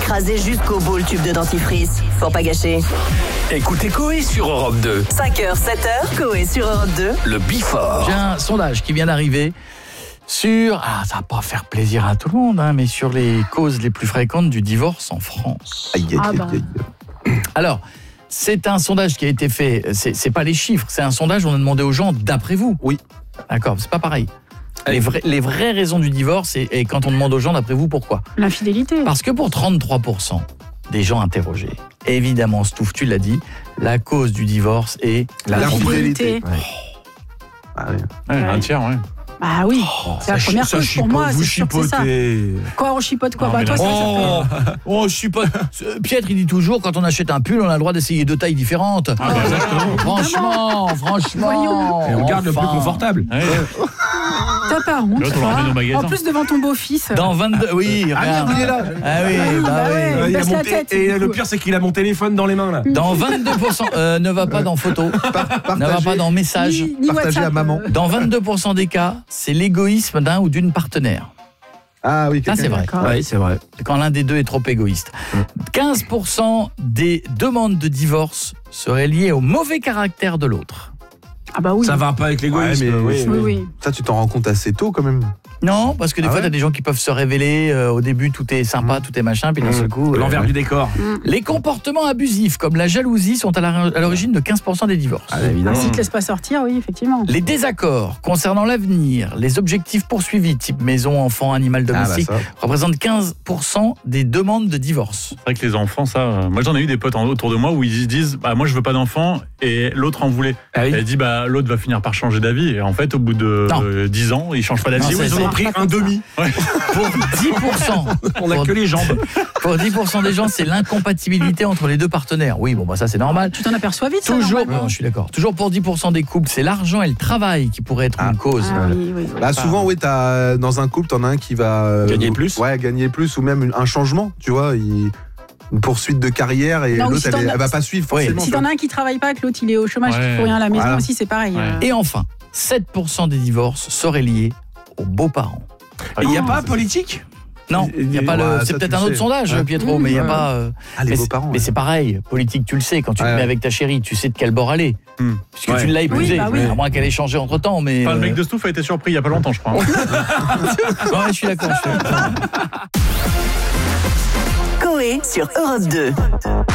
écraser jusqu'au bout le tube de dentifrice. Pour pas gâcher. Écoutez Coé sur Europe 2. 5h, 7h, Coé sur Europe 2. Le Before. J'ai un sondage qui vient d'arriver sur, ça va pas faire plaisir à tout le monde, mais sur les causes les plus fréquentes du divorce en France. Alors, c'est un sondage qui a été fait, c'est pas les chiffres, c'est un sondage où on a demandé aux gens d'après vous. Oui. D'accord, c'est pas pareil. Les vraies raisons du divorce et quand on demande aux gens d'après vous pourquoi. L'infidélité. Parce que pour 33% des gens interrogés, évidemment, Stouff, tu l'as dit, la cause du divorce est L'infidélité. Un tiers, ouais. Bah oui, c'est la première cause pour moi, c'est sûr que c'est ça. Quoi, on chipote quoi? Toi, je suis pas... Pietre, il dit toujours, quand on achète un pull, on a le droit d'essayer deux tailles différentes. Franchement. Voyons. Et on garde le plus confortable. T'as pas honte, toi. En plus, devant ton beau-fils. Dans 22... Oui, regarde. Il est là. Ah oui, il baisse la tête. Et le pire, c'est qu'il a mon téléphone dans les mains, là. Dans 22%... ne va pas dans photo. Ne va pas dans message. Ni Partagé à maman. Dans 22% des cas, c'est l'égoïsme d'un ou d'une partenaire. Ah oui, c'est vrai. Oui, c'est vrai. Quand l'un des deux est trop égoïste. 15% des demandes de divorce seraient liées au mauvais caractère de l'autre. Ah bah oui. Ça va pas avec l'égoïsme. Oui. Ça, tu t'en rends compte assez tôt quand même. Non, parce que des fois, t'as des gens qui peuvent se révéler, au début, tout est sympa, tout est machin, puis d'un seul coup... L'envers du décor. Les comportements abusifs, comme la jalousie, sont à l'origine de 15% des divorces. Évidemment. S'ils te laissent pas sortir, oui, effectivement. Les désaccords concernant l'avenir, les objectifs poursuivis, type maison, enfant, animal domestique, représentent 15% des demandes de divorce. C'est vrai que les enfants, ça... moi, j'en ai eu des potes autour de moi où ils disent moi, je veux pas d'enfant, et l'autre en voulait. Elle dit l'autre va finir par changer d'avis, et en fait, au bout de 10 ans, il change pas d'avis. Ils ont pris un demi. Ouais. Pour 10%. On a que les jambes. Pour 10% des gens, c'est l'incompatibilité entre les deux partenaires. Oui, ça c'est normal. Tu t'en aperçois vite, toujours, je suis d'accord. Toujours pour 10% des couples, c'est l'argent et le travail qui pourraient être une cause. Souvent, dans un couple, t'en as un qui va... gagner plus. Ouais, gagner plus, ou même un changement, tu vois, une poursuite de carrière et l'autre, elle va pas suivre forcément. Si t'en as un qui travaille pas, que l'autre il est au chômage, qui fout rien à la maison aussi, c'est pareil. Et enfin, 7% des divorces seraient liés aux beaux-parents. Il n'y a pas politique ? Non, il y a pas le. C'est peut-être un autre sondage, Pietro, mais il y a pas. Les beaux-parents. Mais c'est pareil, politique, tu le sais. Quand tu te mets avec ta chérie, tu sais de quel bord aller, puisque tu l'as épousée. À moins qu'elle ait changé entre temps, mais. Le mec de Stouff a été surpris il y a pas longtemps, je crois. Je suis d'accord. Coé sur Europe 2.